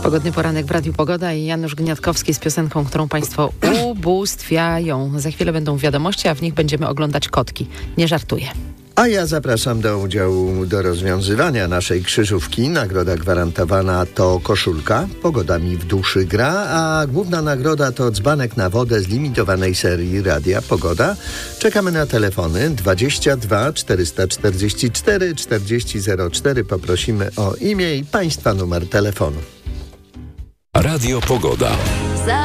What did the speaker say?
Pogodny poranek w Radiu Pogoda i Janusz Gniatkowski z piosenką, którą Państwo ubóstwiają. Za chwilę będą wiadomości, a w nich będziemy oglądać kotki. Nie żartuję. A ja zapraszam do udziału do rozwiązywania naszej krzyżówki. Nagroda gwarantowana to koszulka, Pogoda mi w duszy gra, a główna nagroda to dzbanek na wodę z limitowanej serii Radia Pogoda. Czekamy na telefony 22 444 4004. Poprosimy o imię i Państwa numer telefonu. Radio Pogoda.